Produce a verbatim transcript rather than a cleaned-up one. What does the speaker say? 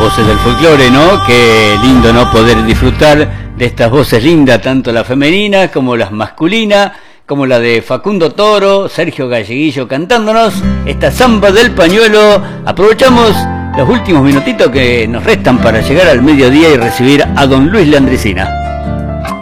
voces del folclore, ¿no? Qué lindo, ¿no? Poder disfrutar de estas voces lindas, tanto la femenina como las masculinas, como la de Facundo Toro, Sergio Galleguillo cantándonos esta samba del pañuelo. Aprovechamos los últimos minutitos que nos restan para llegar al mediodía y recibir a don Luis Landricina.